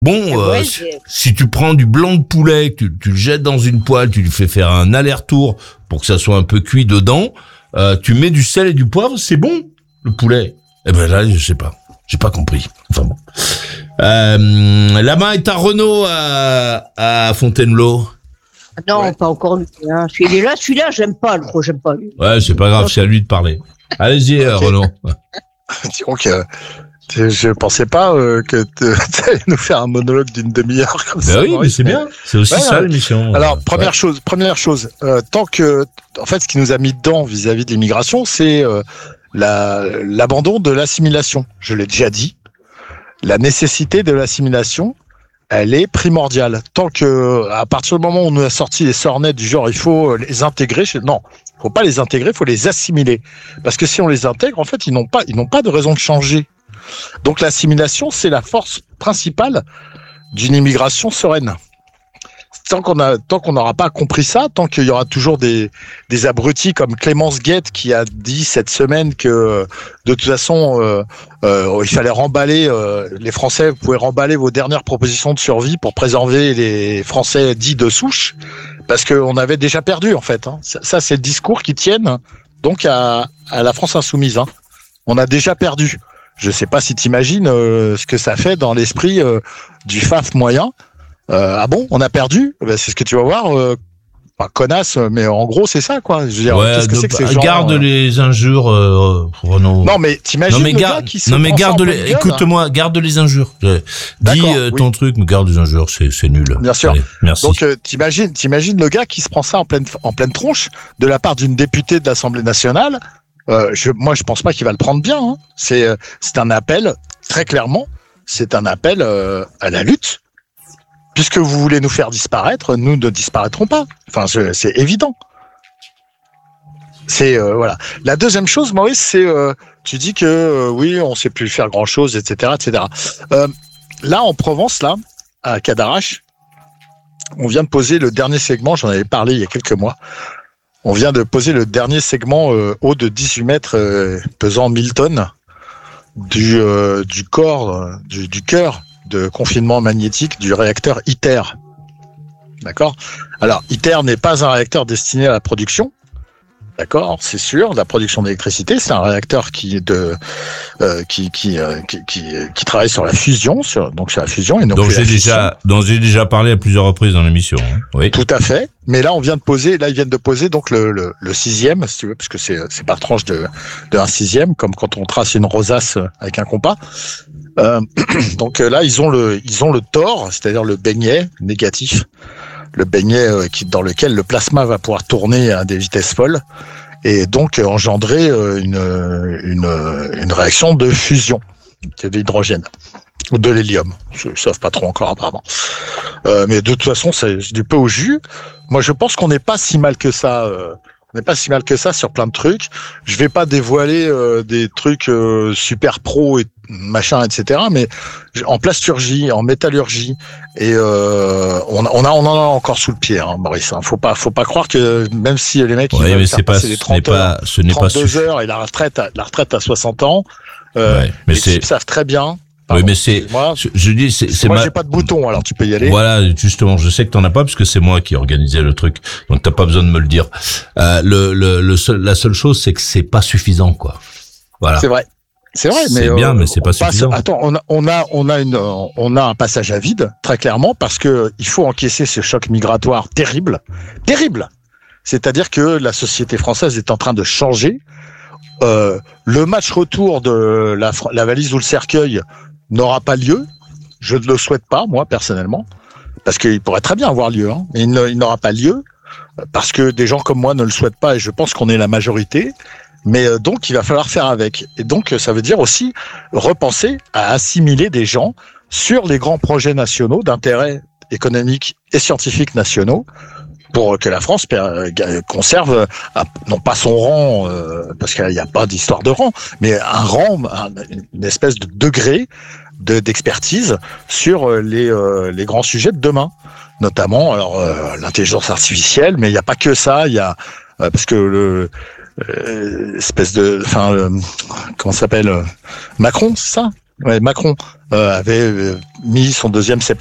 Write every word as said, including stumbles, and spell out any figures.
Bon, euh, ouais, si, si tu prends du blanc de poulet, tu, tu le jettes dans une poêle, tu lui fais faire un aller-retour pour que ça soit un peu cuit dedans, euh, tu mets du sel et du poivre, c'est bon, le poulet. Eh ben là, je sais pas. J'ai pas compris. Enfin bon. Euh, la main est à Renaud à, à Fontainebleau. Non, Ouais. pas encore lui. Hein. Celui-là, celui-là, j'aime pas. Le pro, j'aime pas lui. Ouais, c'est pas grave, c'est à lui de parler. Allez-y, euh, Ok. Renaud. Donc, euh, je pensais pas euh, que tu allais nous faire un monologue d'une demi-heure comme Ben ça. oui, mais Maurice, c'est bien. C'est aussi Ouais, ça ouais. l'émission. Alors, Euh, première ouais. chose, première chose, euh, tant que, en fait, ce qui nous a mis dedans vis-à-vis de l'immigration, c'est euh, la, l'abandon de l'assimilation. Je l'ai déjà dit. La nécessité de l'assimilation, elle est primordiale. Tant que, à partir du moment où on nous a sorti les sornettes du genre, il faut les intégrer, je- non, faut pas les intégrer, faut les assimiler. Parce que si on les intègre, en fait, ils n'ont pas, ils n'ont pas de raison de changer. Donc l'assimilation, c'est la force principale d'une immigration sereine. Tant qu'on a, tant qu'on n'aura pas compris ça, tant qu'il y aura toujours des, des abrutis comme Clémence Guette qui a dit cette semaine que de toute façon euh, euh, il fallait remballer euh, les Français, vous pouvez remballer vos dernières propositions de survie pour préserver les Français dits de souche, parce qu'on avait déjà perdu en fait. Hein. Ça, ça c'est le discours qui tienne donc à, à la France insoumise. Hein. On a déjà perdu. Je sais pas si t'imagines euh, ce que ça fait dans l'esprit euh, du F A F moyen. Euh, ah bon, on a perdu? Ben, c'est ce que tu vas voir. Euh, pas connasse, mais en gros, c'est ça, quoi. Je veux dire, Ouais, qu'est-ce que de- c'est que ces gens garde euh, les injures, euh, Renaud. Non, mais t'imagines non mais le garde, gars qui se non mais prend ça en garde pleine les, gueule. écoute-moi, garde les injures. Euh, Dis D'accord, euh, oui. ton truc, mais garde les injures, c'est c'est nul. Bien sûr. Allez, merci. Donc, euh, t'imagines, t'imagines le gars qui se prend ça en pleine, en pleine tronche de la part d'une députée de l'Assemblée nationale. Euh, je, moi, je pense pas qu'il va le prendre bien. Hein. C'est, euh, c'est un appel, très clairement, c'est un appel euh, à la lutte. Puisque vous voulez nous faire disparaître, nous ne disparaîtrons pas. Enfin, c'est, c'est évident. C'est euh, voilà. La deuxième chose, Maurice, c'est euh, tu dis que euh, oui, on sait plus faire grand chose, et cetera, et cetera. Euh, là, en Provence, là, à Cadarache, on vient de poser le dernier segment. J'en avais parlé il y a quelques mois. On vient de poser le dernier segment euh, haut de dix-huit mètres, euh, pesant mille tonnes, du euh, du corps, euh, du, du cœur de confinement magnétique du réacteur ITER. D'accord ? Alors, ITER n'est pas un réacteur destiné à la production. D'accord, c'est sûr, la production d'électricité, c'est un réacteur qui de euh, qui qui, euh, qui qui qui travaille sur la fusion, sur, donc sur la fusion et non Donc plus la j'ai fission. déjà, dont j'ai déjà parlé à plusieurs reprises dans l'émission. Hein. Oui. Tout à fait. Mais là, on vient de poser, là, ils viennent de poser donc le, le, le sixième, si tu veux, parce que c'est, c'est par tranche de, de un sixième, comme quand on trace une rosace avec un compas. Euh, donc là, ils ont le, ils ont le tore, c'est-à-dire le beignet négatif, le beignet euh, qui, dans lequel le plasma va pouvoir tourner à des vitesses folles et donc euh, engendrer euh, une, une, une réaction de fusion de l'hydrogène ou de l'hélium. Ils savent pas trop encore apparemment. Euh, mais de toute façon, c'est du peu au jus. Moi, je pense qu'on n'est pas si mal que ça. Euh, on n'est pas si mal que ça sur plein de trucs. Je vais pas dévoiler euh, des trucs euh, super pro et machin, et cetera. Mais en plasturgie, en métallurgie, et euh, on, a, on a, on en a encore sous le pied, hein, Maurice. Hein. Faut pas, faut pas croire que même si les mecs ils Ouais, veulent mais faire c'est pas, passer les ce n'est trente heures, pas, ce n'est pas trente-deux suffisant. heures et la retraite, à, la retraite à soixante ans, euh, Ouais, mais les c'est, types savent très bien. oui, Pardon, mais c'est, moi, je, je dis, c'est, c'est moi ma- j'ai pas de bouton, alors tu peux y aller. Voilà, justement, je sais que t'en as pas parce que c'est moi qui ai organisé le truc, donc t'as pas besoin de me le dire. Euh, le, le, le seul, la seule chose, c'est que c'est pas suffisant, quoi. Voilà. C'est vrai. C'est vrai, mais C'est bien, euh, mais c'est pas on passe- suffisant. Attends, on a, on a, on a une, euh, on a un passage à vide, très clairement, parce que il faut encaisser ce choc migratoire terrible, terrible. C'est-à-dire que la société française est en train de changer. Euh, le match retour de la, Fr- la valise ou le cercueil n'aura pas lieu. Je ne le souhaite pas, moi, personnellement, parce qu'il pourrait très bien avoir lieu, hein, mais il, ne- il n'aura pas lieu parce que des gens comme moi ne le souhaitent pas et je pense qu'on est la majorité. Mais euh, donc, il va falloir faire avec. Et donc, ça veut dire aussi repenser à assimiler des gens sur les grands projets nationaux d'intérêt économique et scientifique nationaux pour que la France per- conserve, euh, non pas son rang, euh, parce qu'il n'y a pas d'histoire de rang, mais un rang, un- une espèce de degré de, d'expertise sur euh, les, euh, les grands sujets de demain. Notamment, alors, euh, l'intelligence artificielle, mais il n'y a pas que ça, il y a, euh, parce que le, euh, espèce de, enfin, euh, comment ça s'appelle, euh, Macron, c'est ça? Ouais, Macron euh, avait euh, mis son deuxième